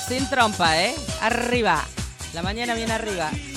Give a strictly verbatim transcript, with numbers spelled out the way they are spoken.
sin trompa, ¿eh? Arriba. La mañana viene arriba.